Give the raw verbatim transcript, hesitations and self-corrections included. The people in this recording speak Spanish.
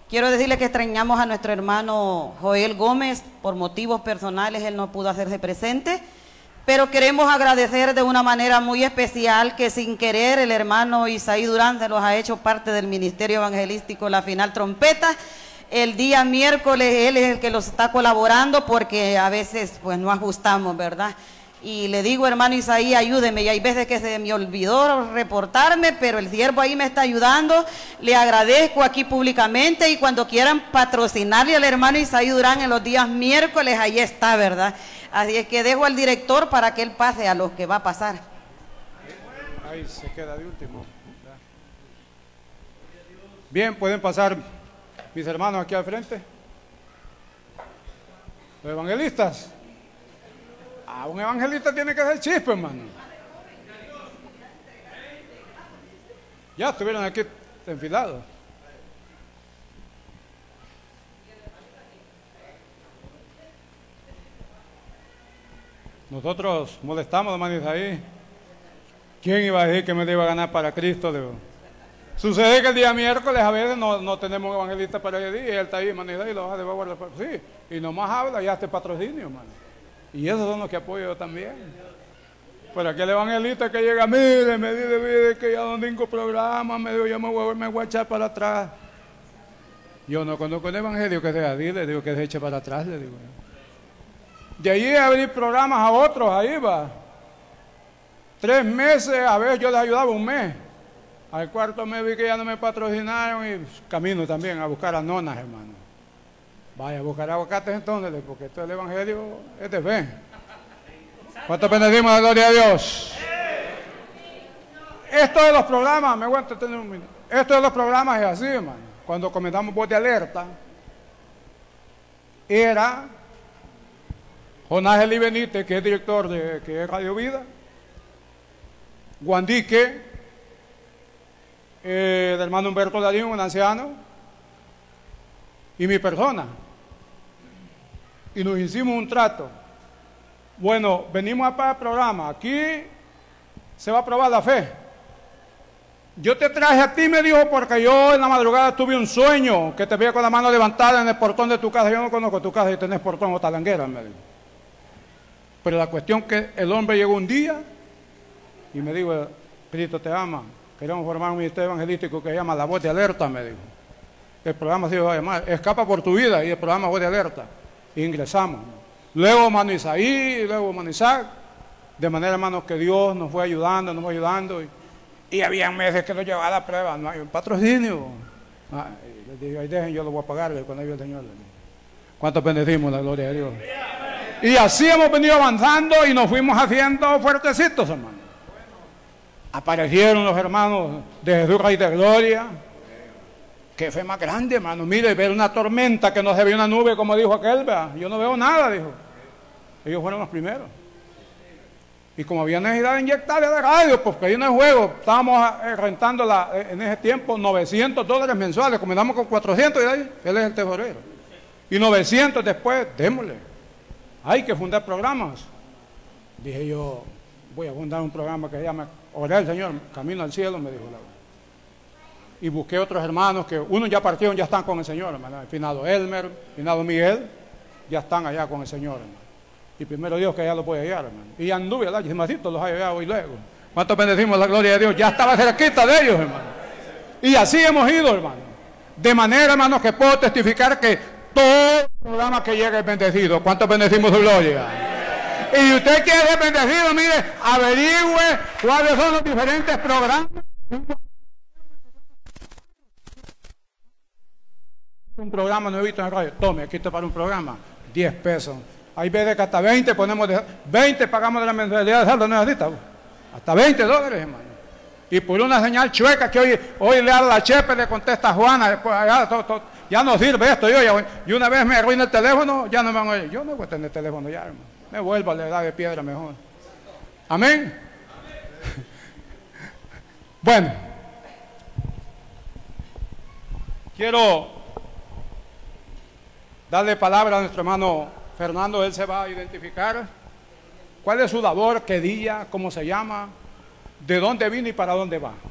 Quiero decirle que extrañamos a nuestro hermano Joel Gómez, por motivos personales él no pudo hacerse presente, pero queremos agradecer de una manera muy especial que sin querer el hermano Isaí Durán se los ha hecho parte del Ministerio Evangelístico La Final Trompeta. El día miércoles él es el que los está colaborando porque a veces pues no ajustamos, ¿verdad? Y le digo, hermano Isaí, ayúdeme, y hay veces que se me olvidó reportarme, pero el siervo ahí me está ayudando, le agradezco aquí públicamente, y cuando quieran patrocinarle al hermano Isaí Durán en los días miércoles, ahí está, ¿verdad? Así es que dejo al director para que él pase a los que va a pasar. Ahí se queda de último. Bien, pueden pasar mis hermanos aquí al frente. Los evangelistas. Ah, un evangelista tiene que ser chispe, hermano. Ya estuvieron aquí enfilados. Nosotros molestamos, hermano Isaí. ¿Quién iba a decir que me iba a ganar para Cristo? Digo. Sucede que el día miércoles a veces no, no tenemos evangelista para ese día, y él está ahí, hermano Isaí, lo va a guardar. Sí, y nomás habla, ya este patrocinio, hermano. Y esos son los que apoyo yo también. Pero aquel evangelista que llega, mire, me dice, mire, que ya no tengo programa, me digo, yo me voy, me voy a echar para atrás. Yo no conozco el evangelio que sea, dile, digo que se eche para atrás, le digo. De allí a venir programas a otros, ahí va. Tres meses, a veces yo les ayudaba un mes. Al cuarto mes vi que ya no me patrocinaron y camino también a buscar a nonas, hermano. Vaya a buscar aguacates entonces, porque esto del evangelio es de fe. ¿Cuántos bendecimos la gloria a Dios? Esto de los programas, me voy a entretener un minuto. Esto de los programas es así, hermano. Cuando comenzamos Voz de Alerta, era Jonás Eli Benítez, que es director de que es Radio Vida, Guandique, eh, el hermano Humberto Darín, un anciano, y mi persona. Y nos hicimos un trato. Bueno, venimos para el programa, aquí se va a probar la fe. Yo te traje a ti, me dijo, porque yo en la madrugada tuve un sueño, que te veía con la mano levantada en el portón de tu casa. Yo no conozco tu casa y tenés portón o talanguera, me dijo. Pero la cuestión que el hombre llegó un día y me dijo, Cristo te ama, queremos formar un ministerio evangelístico que se llama La Voz de Alerta, me dijo. El programa se va a llamar Escapa por tu vida, y el programa Voz de Alerta. Y ingresamos. Luego hermano Isaí, luego hermano Isaac, de manera, hermanos, que Dios nos fue ayudando, nos fue ayudando. Y, y había meses que lo llevaba a la prueba, no hay un patrocinio. Ah, y les digo, ahí dejen, yo lo voy a pagar cuando haya el Señor. ¿Cuántos bendecimos la gloria de Dios? Y así hemos venido avanzando y nos fuimos haciendo fuertecitos, hermano. Aparecieron los hermanos de Jesús Rey de Gloria. Qué fe más grande, hermano. Mire, ver una tormenta que no se ve una nube, como dijo aquel, ¿verdad? Yo no veo nada, dijo. Ellos fueron los primeros. Y como había necesidad de inyectarle de radio, porque ahí no es juego, estábamos rentando la, en ese tiempo novecientos dólares mensuales, comenzamos con cuatrocientos y ahí, él es el tesorero. Y novecientos después, démosle. Hay que fundar programas. Dije yo, voy a fundar un programa que se llama Orar al Señor, Camino al Cielo, me dijo la verdad. Y busqué otros hermanos que unos ya partieron, ya están con el Señor, hermano. El finado Elmer, el finado Miguel, ya están allá con el Señor, hermano. Y primero Dios que ya los voy a hallar, hermano. Y anduve, ¿verdad? Y demasiado los hallado hoy luego. ¿Cuántos bendecimos la gloria de Dios? Ya estaba cerquita de ellos, hermano. Y así hemos ido, hermano. De manera, hermano, que puedo testificar que todo programa que llega es bendecido. ¿Cuántos bendecimos su gloria? Y si usted quiere ser bendecido, mire, averigüe cuáles son los diferentes programas. Un programa no he visto en el radio. Tome, aquí está para un programa. diez pesos. Hay veces que hasta veinte ponemos, de, veinte pagamos de la mensualidad de saldo, ¿no es así? Hasta veinte dólares, hermano. Y por una señal chueca que hoy, hoy le habla a Chepe, le contesta a Juana, después allá, todo, todo, ya no sirve esto. Yo, ya, y una vez me arruina el teléfono, ya no me van a oír. Yo no voy a tener teléfono ya, hermano. Me vuelvo a la edad de piedra mejor. Amén. Bueno, quiero darle palabra a nuestro hermano Fernando. Él se va a identificar cuál es su labor, qué día, cómo se llama, de dónde vino y para dónde va.